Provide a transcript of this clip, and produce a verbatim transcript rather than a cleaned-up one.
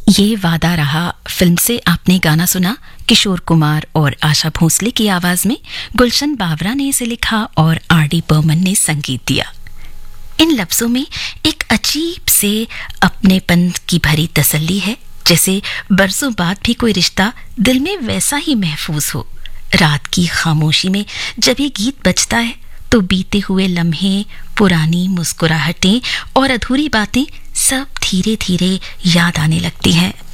ये वादा रहा फिल्म से आपने गाना सुना किशोर कुमार और आशा भोसले की आवाज में। गुलशन बावरा ने इसे लिखा और आर डी बर्मन ने संगीत दिया। इन लफ्जों में एक अजीब से अपनेपन की भरी तसल्ली है, जैसे बरसों बाद भी कोई रिश्ता दिल में वैसा ही महफूज हो। रात की खामोशी में जब ये गीत बजता है तो बीते हुए लम्हे, पुरानी मुस्कुराहटें और अधूरी बातें सब धीरे धीरे याद आने लगती हैं।